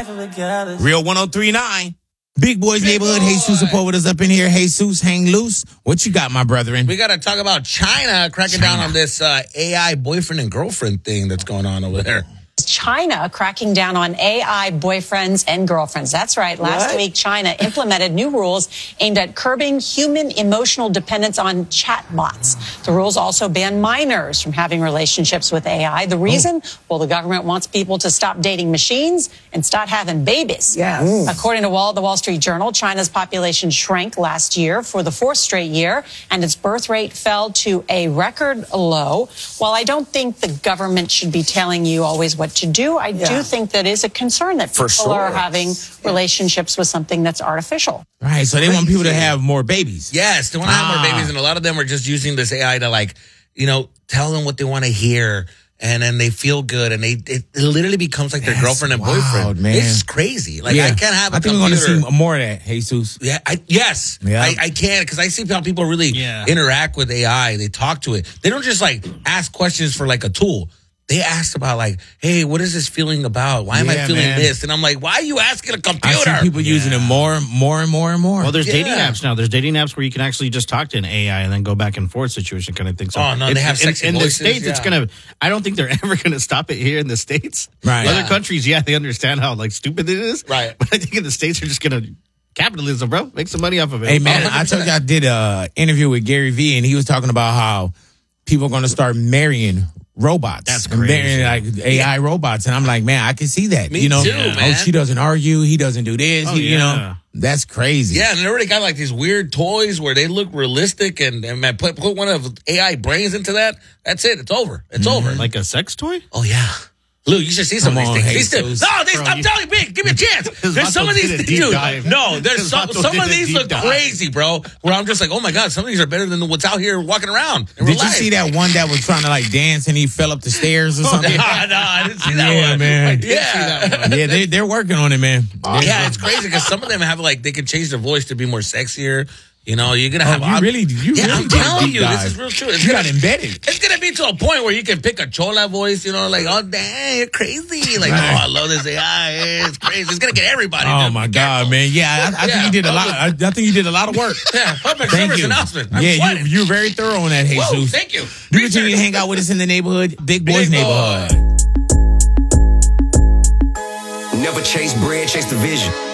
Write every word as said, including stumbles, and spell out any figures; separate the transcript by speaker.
Speaker 1: Real one oh three point nine. Big Boys Big Neighborhood. Boy. Jesus Support with us up in here. Jesus, hang loose. What you got, my brethren?
Speaker 2: We got to talk about China cracking China. down on this uh, A I boyfriend and girlfriend thing that's going on over there.
Speaker 3: China cracking down on A I boyfriends and girlfriends. That's right. Last what? week, China implemented new rules aimed at curbing human emotional dependence on chatbots. The rules also ban minors from having relationships with A I. The reason? Oh. Well, the government wants people to stop dating machines and start having babies.
Speaker 4: Yes.
Speaker 3: According to Wall, the Wall Street Journal, China's population shrank last year for the fourth straight year, and its birth rate fell to a record low. While I don't think the government should be telling you always what to do, I yeah. do think that is a concern that people sure. are having relationships with something that's artificial.
Speaker 1: Right, so they want people to have more babies.
Speaker 2: Yes, they want to ah. have more babies, and a lot of them are just using this A I to, like, you know, tell them what they want to hear, and then they feel good, and they it, it literally becomes like their that's girlfriend and wild, boyfriend. Man. It's crazy. Like, yeah. I can't have a
Speaker 1: I think
Speaker 2: computer.
Speaker 1: we're going to see more of that, Jesus.
Speaker 2: Yeah, I, yes, yeah. I, I can, because I see how people really yeah. interact with A I. They talk to it. They don't just, like, ask questions for, like, a tool. They asked about, like, hey, what is this feeling about? Why am yeah, I feeling man. this? And I'm like, why are you asking a computer?
Speaker 1: I see people yeah. using it more, more and more and more.
Speaker 5: Well, there's
Speaker 2: yeah.
Speaker 5: dating apps now. There's dating apps where you can actually just talk to an A I and then go back and forth situation kind of thing. So
Speaker 2: oh, no, they have sexy
Speaker 5: in, in
Speaker 2: voices.
Speaker 5: the States,
Speaker 2: yeah.
Speaker 5: it's going to, I don't think they're ever going to stop it here in the States.
Speaker 1: Right.
Speaker 5: Other
Speaker 2: yeah.
Speaker 5: countries, yeah, they understand how, like, stupid it is.
Speaker 2: Right.
Speaker 5: But I think in the States, they're just going to, capitalism, bro. Make some money off of it.
Speaker 1: Hey, man, I told you I did an interview with Gary Vee, and he was talking about how people are going to start marrying robots.
Speaker 5: That's crazy.
Speaker 1: Like A I yeah. robots. And I'm like, man, I can see that.
Speaker 2: Me
Speaker 1: you know,
Speaker 2: too,
Speaker 1: yeah.
Speaker 2: man.
Speaker 1: Oh, she doesn't argue. He doesn't do this.
Speaker 5: Oh,
Speaker 1: he,
Speaker 5: yeah.
Speaker 1: You know, that's crazy.
Speaker 2: Yeah, and they already got like these weird toys where they look realistic, and, and man, put, put one of A I brains into that. That's it. It's over. It's mm-hmm. over.
Speaker 5: Like a sex toy?
Speaker 2: Oh, yeah. Lou, you should see some
Speaker 1: Come
Speaker 2: of these
Speaker 1: on,
Speaker 2: things. These no, they,
Speaker 5: Bro,
Speaker 2: I'm
Speaker 5: you,
Speaker 2: telling you, Big, give me a chance. There's some of these things, dude.
Speaker 5: Dive.
Speaker 2: No, there's some, some of these look
Speaker 5: dive.
Speaker 2: crazy, bro. Where I'm just like, oh my God, some of these are better than what's out here walking around.
Speaker 1: Did you see that one that was trying to like dance and he fell up the stairs or something?
Speaker 2: no, no, I didn't see that
Speaker 1: yeah,
Speaker 2: one.
Speaker 1: man.
Speaker 2: I did yeah. see that one.
Speaker 1: Yeah, they, they're working on it, man.
Speaker 2: Oh, yeah, it's crazy because some of them have like, they can change their voice to be more sexier. You know, you're gonna have.
Speaker 1: Oh, you really, you
Speaker 2: yeah,
Speaker 1: really
Speaker 2: I'm telling you, dive. This is real true. It's
Speaker 1: you
Speaker 2: gonna,
Speaker 1: got embedded.
Speaker 2: It's gonna be to a point where you can pick a chola voice. You know, like, oh dang, you're crazy. Like, right. oh, I love this A I. It's crazy. It's gonna get everybody.
Speaker 1: Oh my God, man. Yeah, I, I yeah, think you did a lot. I, I think you did a lot of work.
Speaker 2: Yeah, public
Speaker 1: thank
Speaker 2: service
Speaker 1: you.
Speaker 2: announcement. I'm
Speaker 1: yeah,
Speaker 2: sweating.
Speaker 1: you, you're very thorough on that, Jesus.
Speaker 2: Whoa, thank you.
Speaker 1: You continue to hang out with us in the neighborhood, Big Boys
Speaker 2: Big
Speaker 1: Neighborhood.
Speaker 2: Boy.
Speaker 6: Never chase bread, chase the vision.